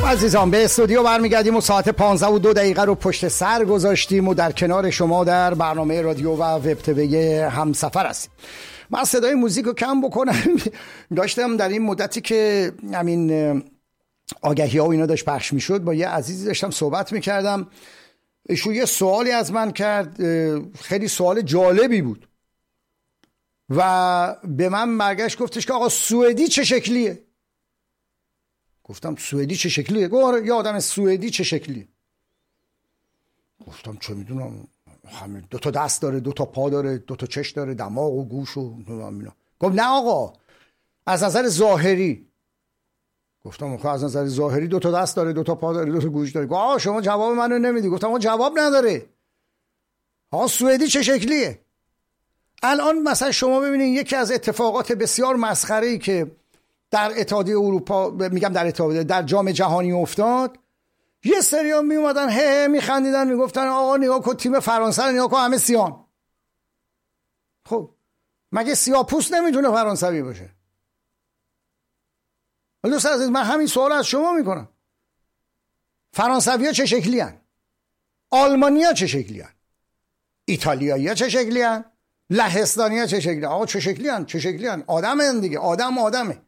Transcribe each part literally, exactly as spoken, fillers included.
عزیزان به استودیو برمیگردیم و ساعت پانزده و دو دقیقه رو پشت سر گذاشتیم و در کنار شما در برنامه رادیو و وب تیوی همسفر هستیم. من صدای موزیک رو کم بکنم. داشتم در این مدتی که همین آگهی ها و اینا داشت پخش می شد با یه عزیزی داشتم صحبت می کردم. ایشون یه سوالی از من کرد، خیلی سوال جالبی بود و به من برگشت گفتش که آقا سوئدی چه شکلیه؟ گفتم سوئدی چه شکلیه؟ گفت یه آدم سوئدی چه شکلیه؟ گفتم چه میدونم، همین دو تا دست داره، دو تا پا داره، دو تا چش داره، دماغ و گوش و اینا. گفت نه آقا، از نظر ظاهری. گفتم آخه از نظر ظاهری دو تا دست داره، دو تا پا داره، دو تا گوش داره. گفت آقا شما جواب منو نمیدی. گفتم آقا جواب نداره. آقا سوئدی چه شکلیه؟ الان مثلا شما ببینید یکی از اتفاقات بسیار مسخره‌ای که در اتحادیه اروپا، میگم در اتحادیه، در جام جهانی افتاد، یه سریا می اومدن هه می خندیدن میگفتن آقا نگاه کن تیم فرانسه رو نگاه کن همه سیان. خب مگه سیاه‌پوست نمیتونه فرانسوی باشه؟ دوست عزیز من همین سوال از شما میکنم. فرانسوی‌ها چه شکلی هن؟ آلمانی‌ها چه شکلی هن؟ ایتالیایی‌ها چه شکلی هن؟ لهستانی‌ها چه شکلی هن؟ آقا چه شکلی هن؟ چه شکلی هن؟ آدم هن دیگه، آدم آدمه.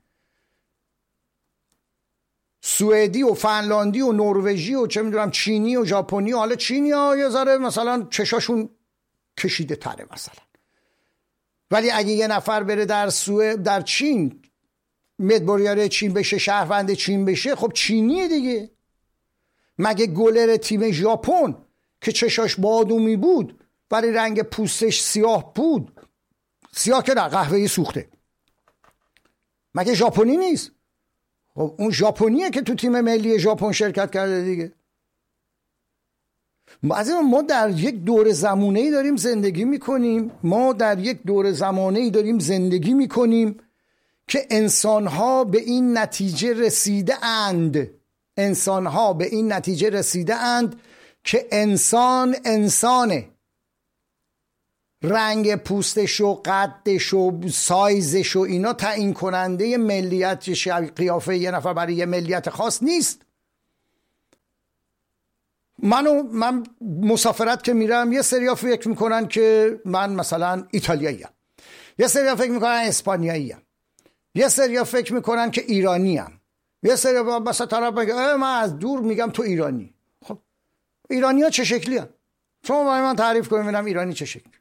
سوئدی و فنلاندی و نروژی و چه میدونم چینی و ژاپنی و حالا چینی ها یه ذره مثلا چشاشون کشیده تره مثلا، ولی اگه یه نفر بره در سوئد در چین مدبریار چین بشه، شهروند چین بشه، خب چینیه دیگه. مگه گلر تیم ژاپن که چشاش بادومی بود ولی رنگ پوستش سیاه بود، سیاه که در قهوه‌ای سوخته، مگه ژاپنی نیست؟ خب اون ژاپنیه که تو تیم ملی ژاپن شرکت کرده دیگه. ما ما در یک دور زمانه‌ای داریم زندگی میکنیم ما در یک دور زمانه‌ای داریم زندگی میکنیم که انسان‌ها به این نتیجه رسیده اند انسان‌ها به این نتیجه رسیده اند که انسان انسانه. رنگ پوستش و قدش و سایزش و اینا تعیین کننده ملیت، قیافه یه نفر برای یه ملیت خاص نیست. منو من مسافرت که میرم یه سریا فکر میکنن که من مثلا ایتالیاییم، یه سریا فکر میکنن اسپانیاییم، یه سریا فکر میکنن که ایرانیم، یه سریا مثلا طرف میگه من از دور میگم تو ایرانی. خب ایرانی‌ها چه شکلی هستن؟ شما برای من تعریف کنید ببینم ایرانی چه شکلی.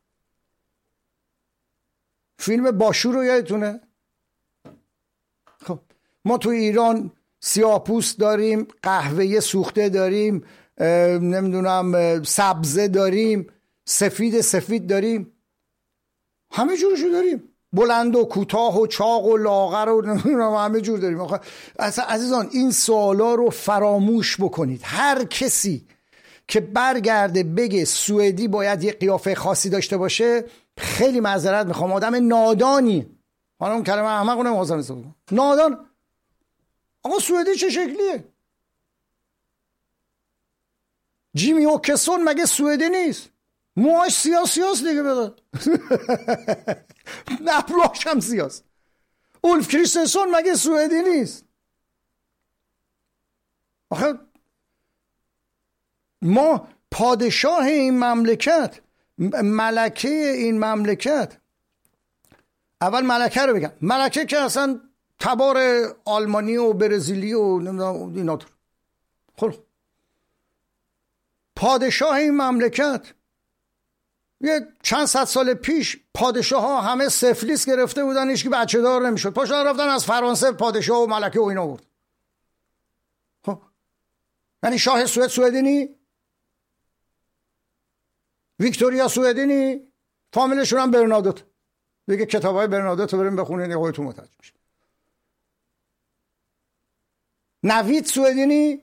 فیلم باشور رو یادتونه؟ خب ما تو ایران سیاه‌پوست داریم، قهوه‌ای سوخته داریم، نمیدونم سبزه داریم، سفید سفید داریم، همه جورشو داریم، بلند و کوتاه و چاق و لاغر و نمیدونم همه جور داریم. اصلا عزیزان این سوالا رو فراموش بکنید. هر کسی که برگرده بگه سوئدی باید یه قیافه خاصی داشته باشه، خیلی معذرت میخوام، آدم نادانی. حالا اون کلمه احمق رو نمی‌خواستم استفاده کنم. نادان. آقا سوئدی چه شکلیه؟ جیمی اوکسون مگه سوئدی نیست؟ موهاش سیاه سیاست دیگه بده. نبلاش هم سیاست. اولف کریستنسون مگه سوئدی نیست؟ آخه ما پادشاه این مملکت، ملکه این مملکت، اول ملکه رو بگم، ملکه که اصلا تبار آلمانی و برزیلی و نمیدونم اینا داره. خب پادشاه این مملکت یه چند صد سال پیش پادشاه ها همه سفلیس گرفته بودن، هیچ کی بچه دار نمیشد، پاشون رفتن از فرانسه پادشاه و ملکه و اینا آورد. خب یعنی شاه سوئد سوئدی نی؟ ویکتوریا سوئدی نی؟ فامیلشون هم برنادوت. دیگه کتابای برنادوت رو بریم بخونید خودتون متوجه میشید. نوید سوئدی نی؟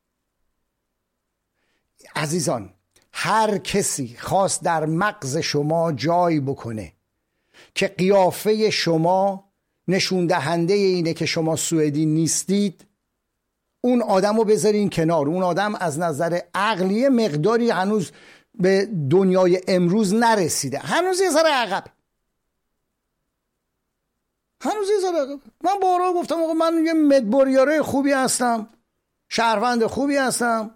عزیزان هر کسی خواست در مغز شما جای بکنه که قیافه شما نشون دهنده اینه که شما سوئدی نیستید، اون آدم رو بذارین کنار. اون آدم از نظر عقلی مقداری هنوز به دنیای امروز نرسیده، هنوز یه ذره عقب، هنوز یه ذره عقب. من بارها گفتم آقا من یه مدبریاره خوبی هستم، شهروند خوبی هستم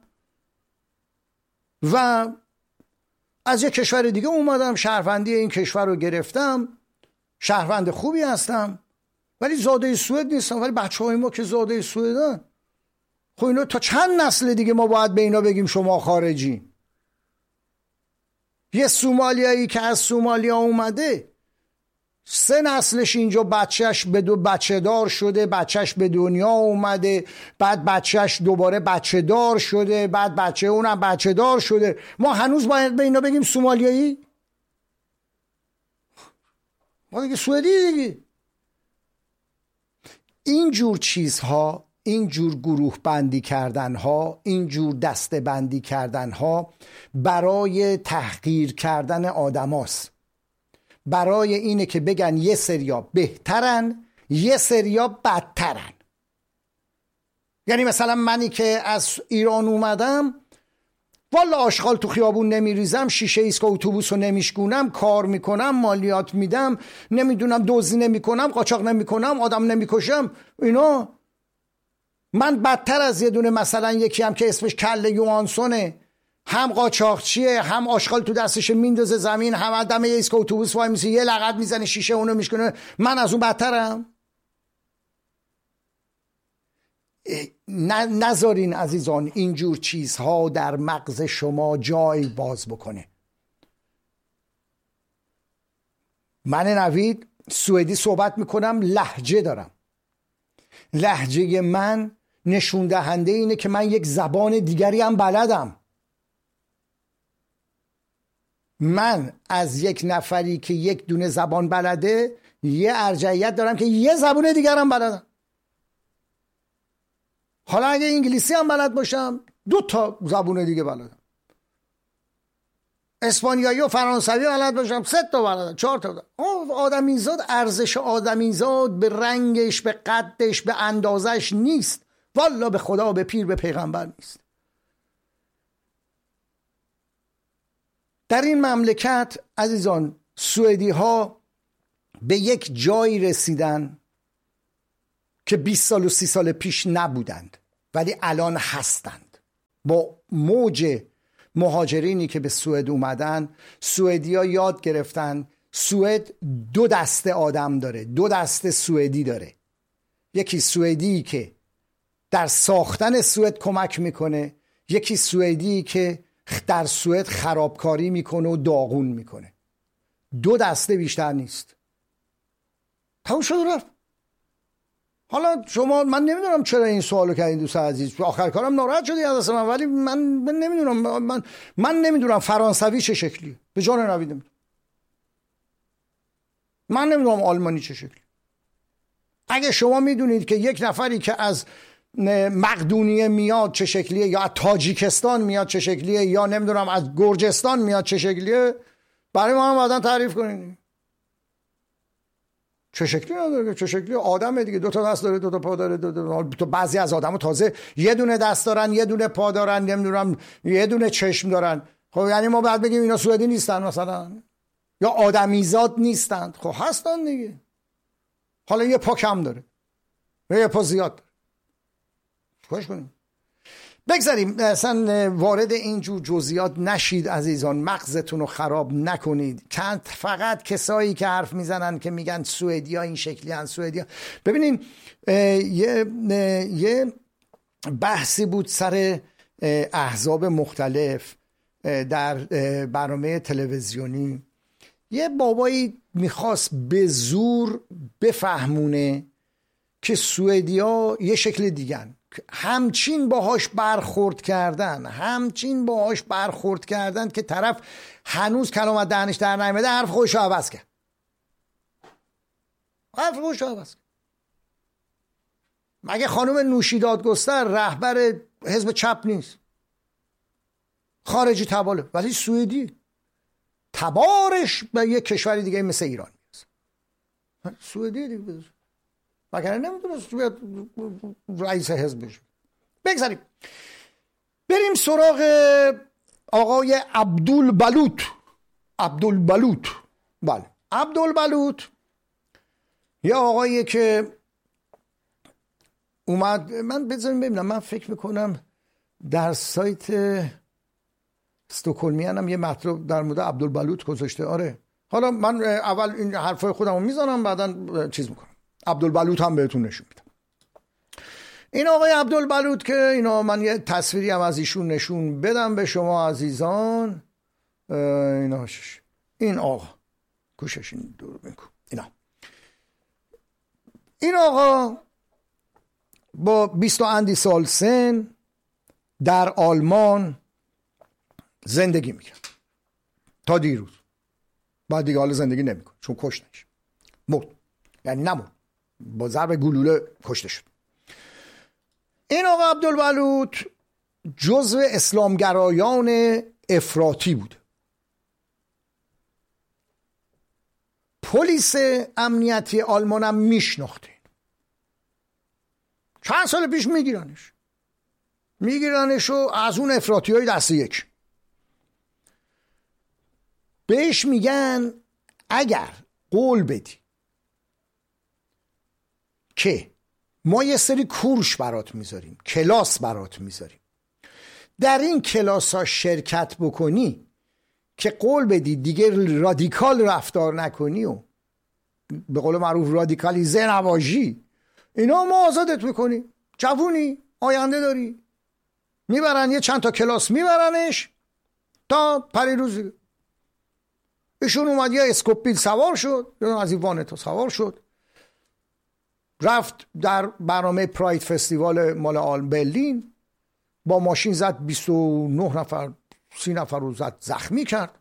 و از یک کشور دیگه اومدم، شهروندی این کشور رو گرفتم، شهروند خوبی هستم، ولی زاده سوئد نیستم. ولی بچه های ما که زاده سوئدن، خب اینا تا چند نسل دیگه ما باید به اینا بگیم شما خارجی؟ یه سومالیایی که از سومالیا اومده، سه نسلش اینجا بچهش به دو بچه دار شده، بچهش به دنیا اومده، بعد بچهش دوباره بچه دار شده، بعد بچه اونم بچه دار شده. ما هنوز باید به اینا بگیم سومالیایی؟ ما دیگه سوئدی دیگه. این جور چیزها، این جور گروه بندی کردن ها، این جور دسته بندی کردن ها برای تحقیر کردن آدم هاست. برای اینه که بگن یه سریا بهترن، یه سریا بدترن. یعنی مثلا منی که از ایران اومدم، والا آشغال تو خیابون نمیریزم، شیشه ایسکا اتوبوس رو نمیشکونم، کار میکنم، مالیات میدم، نمیدونم دزدی نمیکنم، قاچاق نمیکنم، آدم نمیکشم، اینا. من بدتر از یه دونه مثلا یکی هم که اسمش کله یوهانسونه، هم قاچاقچیه، هم آشغال تو دستش میندازه زمین، هم دم یه ایسکا اتوبوس وای میسه یه لغت میزنه شیشه اونو میشکنه. من از اون بدترم؟ نذارین عزیزان اینجور چیزها در مغز شما جای باز بکنه. من نوید سوئدی صحبت میکنم، لهجه دارم. لهجه من نشون دهنده اینه که من یک زبان دیگری هم بلدم. من از یک نفری که یک دونه زبان بلده یه ارجحیت دارم که یه زبان دیگر هم بلدم. حالا اگه انگلیسی هم بلد باشم، دو تا زبون دیگه بلدم. اسپانیایی و فرانسوی بلد باشم، سه تا بلدم، چهار تا بلدم. آدمیزاد، ارزش آدمیزاد به رنگش، به قدش، به اندازش نیست. والا به خدا، به پیر، به پیغمبر نیست. در این مملکت عزیزان، سوئدی ها به یک جایی رسیدن که بیست سال و سی سال پیش نبودند ولی الان هستند. با موج مهاجرینی که به سوئد اومدن، سوئدی ها یاد گرفتن سوئد دو دسته آدم داره، دو دسته سوئدی داره. یکی سوئدی که در ساختن سوئد کمک میکنه، یکی سوئدی که در سوئد خرابکاری میکنه و داغون میکنه. دو دسته بیشتر نیست. تموم شد رفت. حالا شما، من نمیدونم چرا این سوالو کردین دوست عزیز، آخر کارم ناراحت شدی از من، ولی من, من نمیدونم من, من نمیدونم فرانسوی چه شکلی، به جان نوید نمیدونم. من نمیدونم آلمانی چه شکلی. اگه شما میدونید که یک نفری که از مقدونیه میاد چه شکلیه، یا از تاجیکستان میاد چه شکلیه، یا نمیدونم از گرجستان میاد چه شکلیه، برای ما هم بعداً تعریف کنید. چه شکلی نداره، چه شکلی آدمه دیگه، دو تا دست داره، دو تا پا داره، دو تا دو بعضی از آدم‌ها تازه یه دونه دست دارن، یه دونه پا دارن، نمیدونم یه دونه چشم دارن. خب یعنی ما بعد بگیم اینا سوئدی نیستن مثلا، یا آدمیزاد نیستن؟ خب هستن دیگه. حالا یه پا کم داره، یه پا زیاد داره، خوش کنیم. بگذاریم اصلا وارد اینجور جزئیات نشید عزیزان، مغزتون رو خراب نکنید. چند فقط کسایی که حرف میزنن که میگن سوئدی ها این شکلی هن، سوئدی ها. ببینین یه یه بحثی بود سر احزاب مختلف در برنامه تلویزیونی. یه بابایی میخواست به زور بفهمونه که سوئدی ها یه شکل دیگن، همچین باهاش برخورد کردن همچین باهاش برخورد کردن که طرف هنوز کلام دهنش در نیامده حرف خودش رو عوض کرد. حرف خودش رو عوض کرد. مگه خانم نوشیدادگستر رهبر حزب چپ نیست؟ خارجی تباله، ولی سوئدی تبارش به یک کشوری دیگه مثل ایران نیست. سوئدی دیگه مگر نمیتونست رئیس حزب بشه. بگذاریم بریم سراغ آقای عبدالبلوط. عبدالبلوط بله عبدالبلوط یه آقایی که اومد. من بذاریم ببینم، من فکر میکنم در سایت استکهلمیان هم یه مطلب در مورد عبدالبلوط گذاشته. آره حالا من اول این حرفای خودم رو میزنم بعدا چیز میکنم، عبدالبلوط هم بهتون نشون میدم. این آقای عبدالبلوط که اینا، من یه تصویری هم از ایشون نشون بدم به شما عزیزان. اینا این آقا کوشش این دور بکن. اینا این آقا با بیست و اندی سال سن در آلمان زندگی میکرد تا دیروز. بعد دیگه حالا زندگی نمیکن چون کشته نشه، مرد، یعنی نمرد، با ضرب گلوله کشته شد. این آقا عبدالبلوط جزو اسلامگرایان افراطی بود. پلیس امنیتی آلمان هم میشناخته. چند سال پیش میگیرنش میگیرنش و از اون افراطی های دست یک بهش میگن اگر قول بدی که ما یه سری کورس برات میذاریم، کلاس برات میذاریم، در این کلاس ها شرکت بکنی که قول بدی دیگه رادیکال رفتار نکنی و به قول معروف رادیکالیزه نباشی، اینا ما آزادت میکنیم، جوونی، آینده داری. میبرن یه چند تا کلاس میبرنش تا پریروز. ایشون اومد یه اسکوپیل سوار شد، یا از این وانتا سوار شد، رفت در برنامه پراید فستیوال مال آل برلین، با ماشین زد بیست و نه نفر سی نفر رو زد زخمی کرد.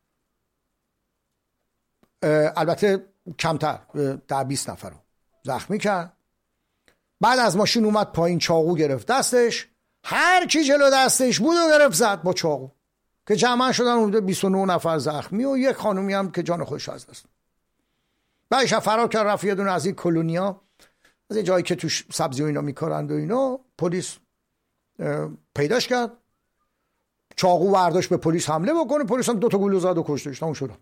البته کمتر، در بیست نفر رو زخمی کرد. بعد از ماشین اومد پایین، چاقو گرفت دستش، هر کی جلو دستش بود و گرفت زد با چاقو، که جمع شدن اونده بیست و نه نفر زخمی و یک خانومی هم که جان خودش از دست. بعدش فرار کرد، رفت یه دونه از این کلونیا، از این جایی که توش سبزی و اینا میکارند و اینا، پلیس پیداش کرد، چاقو برداشت به پلیس حمله بکنه، پلیس هم دو تا گلوله زد و کشتش. تموم شد.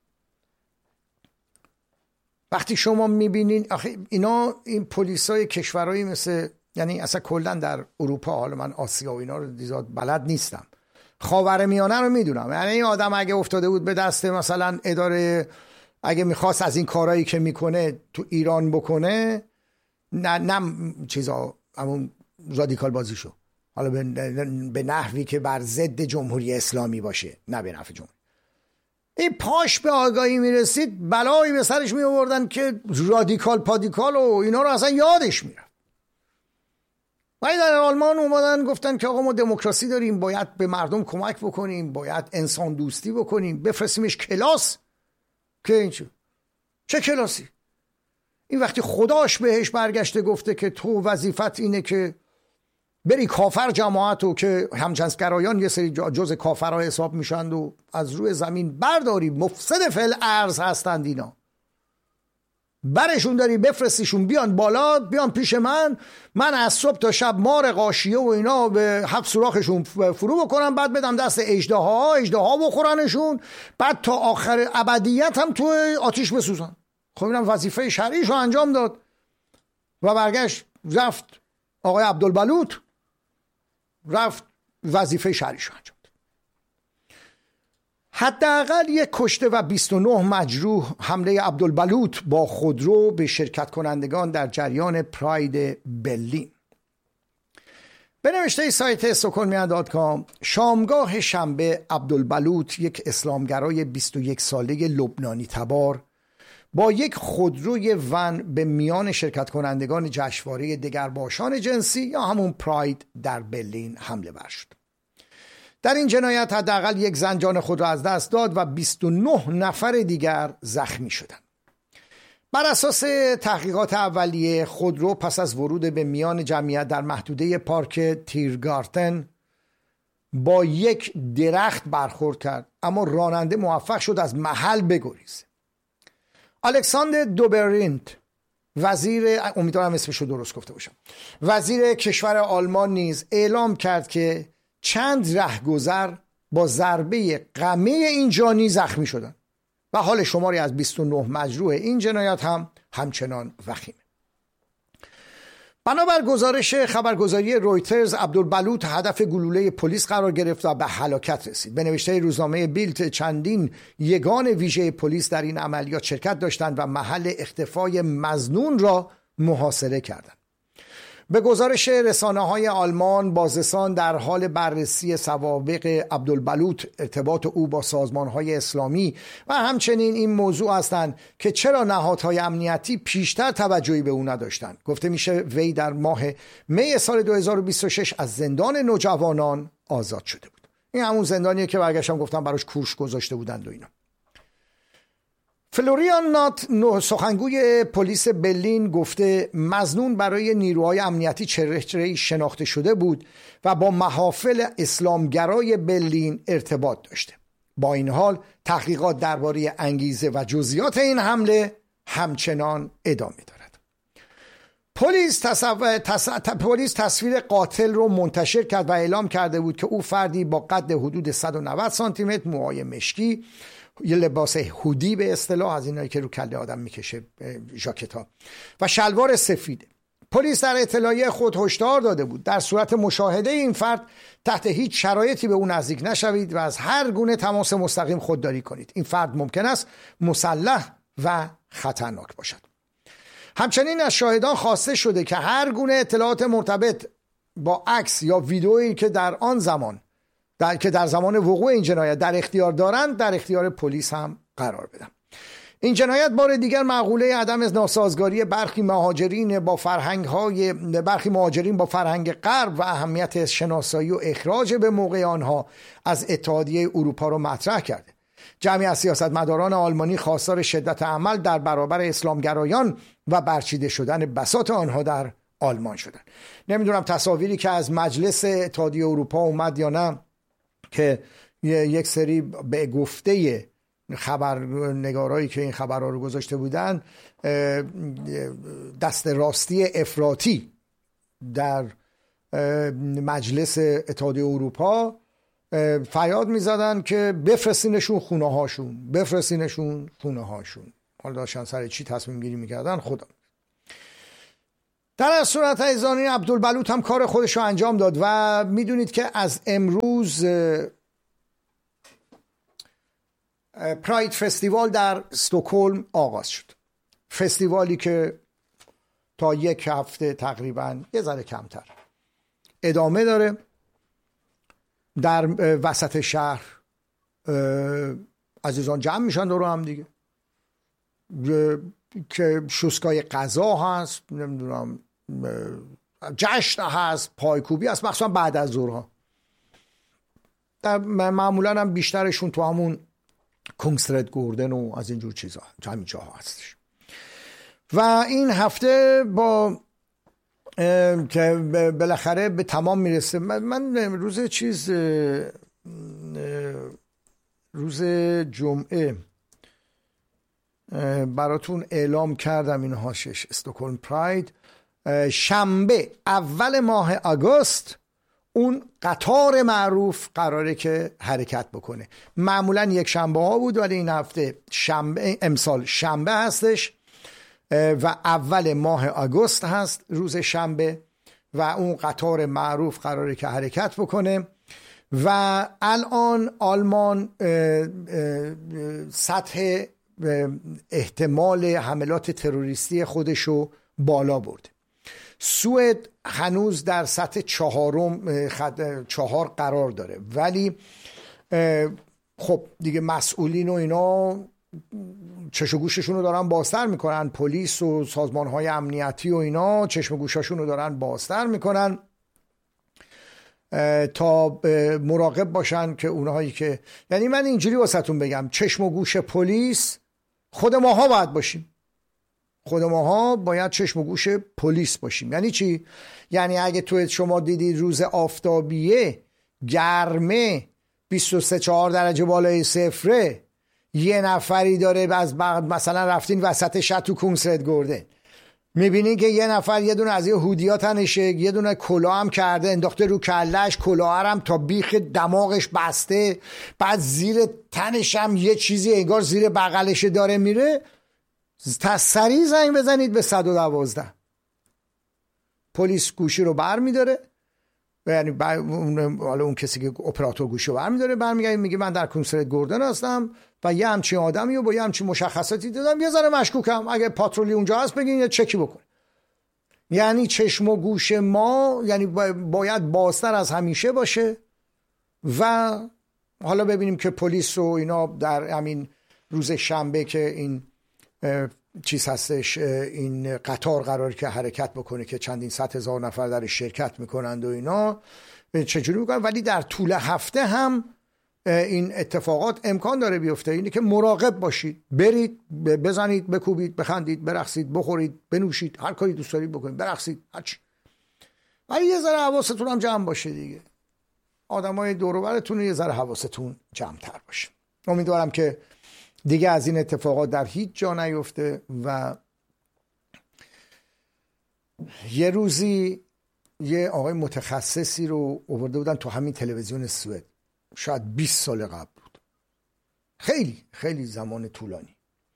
وقتی شما میبینین آخه اینا، این پلیسای کشورهایی مثل، یعنی اصلا کلا در اروپا، حالا من آسیا و اینا رو دیزاد بلد نیستم، خاورمیانه رو میدونم، یعنی این آدم اگه افتاده بود به دست مثلا اداره، اگه میخواست از این کارهایی که میکنه تو ایران بکنه، نه نه چیزا همون رادیکال بازی شو، حالا به نحوی که بر ضد جمهوری اسلامی باشه، نه به نفع جمهوری. این پاش به آگاهی میرسید بلایی به سرش می آوردن که رادیکال پادیکال و اینا رو اصلا یادش میره. ولی در آلمان اومدن گفتن که آقا ما دموکراسی داریم، باید به مردم کمک بکنیم، باید انسان دوستی بکنیم، بفرستیمش کلاس. که این چه؟ چه کلاسی؟ این وقتی خداش بهش برگشته گفته که تو وظیفت اینه که بری کافر جماعتو که همجنسگرایان یه سری جز کافرها حساب میشند و از روی زمین برداری، مفسد فی الارض هستند اینا، برشون داری بفرستیشون بیان بالا، بیان پیش من، من از صبح تا شب مار غاشیه و اینا به هفت سوراخشون فرو بکنم، بعد بدم دست اژدها، اژدها بخورنشون، بعد تا آخر ابدیت هم تو آتیش بسوزن. خب اینم وظیفه شرعیشو انجام داد و برگشت رفت آقای عبدالبلوط رفت وظیفه شرعیشو انجام داد. حداقل یک کشته و بیست و نه مجروح حمله عبدالبلوط با خودرو به شرکت کنندگان در جریان پراید برلین. به نوشته سایت استکهلمیان دات کام، شامگاه شنبه عبدالبلوط، یک اسلامگرای بیست و یک ساله لبنانی تبار، با یک خودروی ون به میان شرکت کنندگان جشنواره دگرباشان جنسی یا همون پراید در برلین حمله ور شد. در این جنایت حداقل یک زن جان خود را از دست داد و بیست و نه نفر دیگر زخمی شدند. بر اساس تحقیقات اولیه، خودرو پس از ورود به میان جمعیت در محدوده پارک تیرگارتن با یک درخت برخورد کرد، اما راننده موفق شد از محل بگریزه. الکساندر دوبرینت، وزیر، امیدوارم اسمش رو درست گفته باشم، وزیر کشور آلمان نیز اعلام کرد که چند رهگذر با ضربه قمه این جانی زخمی شدند و حال شماری از بیست و نه مجروح این جنایت هم همچنان وخیمه. بنابر گزارش خبرگزاری رویترز، عبدالبلوط هدف گلوله پلیس قرار گرفت و به هلاکت رسید. به نوشته روزنامه بیلد، چندین یگان ویژه پلیس در این عملیات شرکت داشتند و محل اختفای مظنون را محاصره کردند. به گزارش رسانه‌های آلمان، بازرسان در حال بررسی سوابق عبدالبلوط، ارتباط او با سازمان‌های اسلامی و همچنین این موضوع هستند که چرا نهادهای امنیتی پیشتر توجهی به او نداشتند. گفته میشه وی در ماه می سال دو هزار و بیست و شش از زندان نوجوانان آزاد شده بود. این همون زندانیه که برگشتم گفتم براش کورس گذاشته بودند و اینا. فلوریان نات، سخنگوی پلیس برلین، گفته مظنون برای نیروهای امنیتی چهره‌ای شناخته شده بود و با محافل اسلامگرای برلین ارتباط داشته. با این حال تحقیقات درباره انگیزه و جزئیات این حمله همچنان ادامه دارد. پلیس تصو... تص... پلیس تصویر قاتل رو منتشر کرد و اعلام کرده بود که او فردی با قد حدود صد و نود سانتی متر، موهای مشکی، یه لباس هودی به اصطلاح، از اینایی که رو کله آدم میکشه، ژاکت ها، و شلوار سفید. پلیس در اطلاعیه خود هشدار داده بود در صورت مشاهده این فرد تحت هیچ شرایطی به او نزدیک نشوید و از هر گونه تماس مستقیم خودداری کنید. این فرد ممکن است مسلح و خطرناک باشد. همچنین از شاهدان خواسته شده که هر گونه اطلاعات مرتبط با عکس یا ویدئویی که در آن زمان در که در زمان وقوع این جنایت در اختیار دارند در اختیار پلیس هم قرار بدن. این جنایت بار دیگر مقوله عدم ناسازگاری برخی مهاجرین با فرهنگ های برخی مهاجرین با فرهنگ غرب و اهمیت شناسایی و اخراج به موقع آنها از اتحادیه اروپا را مطرح کرده. جمعی از سیاستمداران آلمانی خواستار شدت عمل در برابر اسلامگرایان و برچیده شدن بساط آنها در آلمان شدند. نمیدونم تصاویری که از مجلس اتحادیه اروپا اومد یا نه، که یک سری به گفته خبرنگارایی که این خبرها رو گذاشته بودن دست راستی افراطی در مجلس اتحادیه اروپا فریاد میزدن که بفرستینشون خونه هاشون بفرستینشون خونه هاشون حالا داشتن سر چی تصمیم گیری میکردن خدا. در صورت ایزانی عبدالبلوط هم کار خودش رو انجام داد و میدونید که از امروز پراید فستیوال در استکهلم آغاز شد. فستیوالی که تا یک هفته تقریبا یه ذره کمتر ادامه داره. در وسط شهر عزیزان جمع میشن دور هم دیگه، که شوسکای غذا هست، نمیدونم جشن هست، پایکوبی هست، مخصوصا بعد از ظهرها. در معمولا هم بیشترشون تو همون کنگسترد گوردن و از اینجور چیزا همین جاها هستش. و این هفته با که بالاخره به تمام میرسه. من روز چیز روز جمعه براتون اعلام کردم این هاشش استکهلم پراید. شنبه اول ماه آگوست اون قطار معروف قراره که حرکت بکنه. معمولا یک شنبه ها بود ولی این هفته شنبه، امسال شنبه هستش و اول ماه آگوست هست روز شنبه و اون قطار معروف قراره که حرکت بکنه. و الان آلمان سطح احتمال حملات تروریستی خودشو بالا برده. سوئد هنوز در سطح چهارم چهار قرار داره، ولی خب دیگه مسئولین و اینا چشم و گوششون رو دارن بازتر میکنن، پلیس و سازمانهای امنیتی و اینا چشم و گوششون رو دارن بازتر میکنن تا مراقب باشن که اونهایی که، یعنی من اینجوری واسهتون بگم، چشم و گوش پلیس خود ماها باید باشیم. خود ماها باید چشم و گوش پلیس باشیم. یعنی چی؟ یعنی اگه تو شما دیدید روز آفتابیه گرمه بیست و سه چهار درجه بالای صفره، یه نفری داره از مثلا رفتین وسط شب تو کنگسترد گوردن، میبینین که یه نفر یه دونه از یه هودیا تنشه، یه دونه کلاه هم کرده انداخته رو کلش، کلاه هم تا بیخ دماغش بسته، بعد زیر تنش هم یه چیزی انگار زیر بغلش داره میره، سریع زنگ بزنید به صد و دوازده. پلیس گوشی رو برمی‌داره، یعنی اون حالا اون کسی که اپراتور گوشی رو برمی‌داره برمیگه میگه من در کنسرت گوردن هستم و یه همچین آدمی رو با یه همچین مشخصاتی دیدم، یه ذره مشکوکم، اگه پاترولی اونجا هست بگین یه چکی بکن. یعنی چشم و گوش ما یعنی باید بازتر از همیشه باشه و حالا ببینیم که پلیس و اینا در همین روز شنبه که این چیز هستش، این قطار قراره که حرکت بکنه که چندین صد هزار نفر در شرکت میکنند و اینا چجوری میکنن، ولی در طول هفته هم این اتفاقات امکان داره بیفته. اینه که مراقب باشید، برید بزنید، بکوبید، بخندید، برقصید، بخورید، بنوشید، هر کاری دوست دارید بکنید، برقصید، هرچی، ولی یه ذره حواستون هم جمع باشه دیگه. آدمای دور و برتون یه ذره حواستون جمع تر باشه. امیدوارم که دیگه از این اتفاقات در هیچ جا نیفته. و یه روزی یه آقای متخصصی رو آورده بودن تو همین تلویزیون سوئد، شاید بیست سال قبل بود، خیلی خیلی زمان طولانی.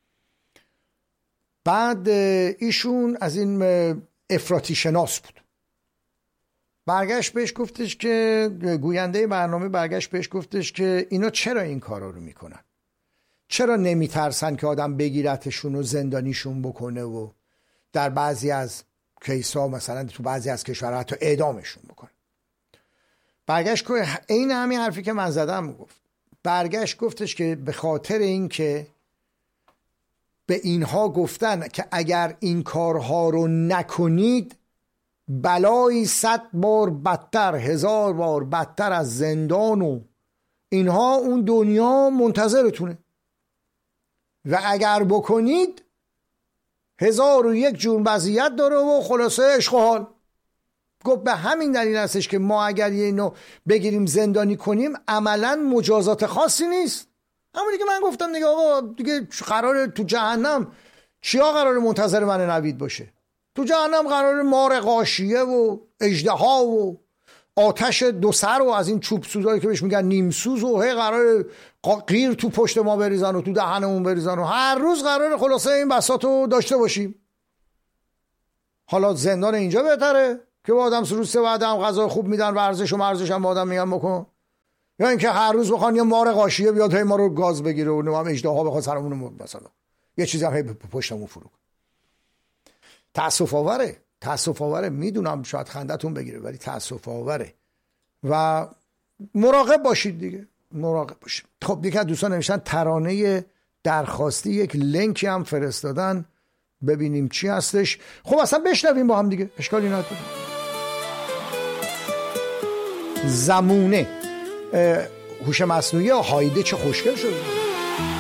بعد ایشون از این افراطی شناس بود، برگشت بهش گفتش که گوینده برنامه برگشت بهش گفتش که اینا چرا این کارا رو میکنن، چرا نمیترسن که آدم بگیرتشون و زندانیشون بکنه و در بعضی از کیسا مثلا تو بعضی از کشورها حتی اعدامشون بکنه. برگشت که این همین حرفی که من زدم گفت، برگشت گفتش که به خاطر این که به اینها گفتن که اگر این کارها رو نکنید بلایی صد بار بدتر، هزار بار بدتر از زندان و اینها اون دنیا منتظرتونه و اگر بکنید هزار و یک جور وضعیت داره و خلاصه عشق و حال. گفت به همین دلیل هستش که ما اگر یه اینو بگیریم زندانی کنیم عملا مجازات خاصی نیست. همونی که من گفتم دیگه، آقا دیگه قراره تو جهنم چیا قراره منتظر من نوید باشه؟ تو جهنم قراره مار غاشیه و اژدها و آتش دو سر و از این چوب سوزایی که بهش میگن نیم سوز و هی قراره قیر تو پشت ما بریزن و تو دهنمون بریزن و هر روز قراره خلاصه این بساطو داشته باشیم. حالا زندان اینجا بهتره که با آدم روز سه بعد هم غذا خوب میدن، ورزش و مرزش هم با آدم میگن بکن، یا اینکه هر روز بخوان یه مار غاشیه بیاد هی ما رو گاز بگیره و نمیدونم اژدها بخواد سرمون مثلا یه چیزی هم هی پشتمون فرو. تأسف آوره، تأسف آوره، میدونم شاید خندتون بگیره ولی تأسف آوره و مراقب باشید دیگه، مراقب باشید. خب یکی از دوستان نوشتن ترانه درخواستی، یک لینکی هم فرستادن، ببینیم چی هستش. خب اصلا بشنویم با هم دیگه، اشکالی نداره. زمونه هوش مصنوعی هایده چه خوشگل شد.